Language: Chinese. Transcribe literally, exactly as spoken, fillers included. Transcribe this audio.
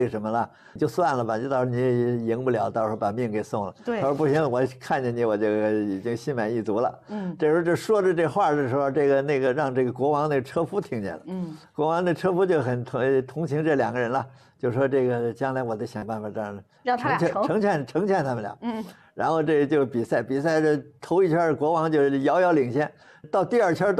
什么了，就算了吧，就到时候你赢不了，到时候把命给送了。 对， 他说不行，我看见你，我这个已经心满意足了。嗯，这时候这说着这话的时候，这个那个让这个国王那车夫听见了。嗯，国王那车夫就很同同情这两个人了，就说这个将来我得想办法这样让他俩成成全成全他们俩。嗯，然后这就比赛，比赛这头一圈国王就遥遥领先，到第二圈都。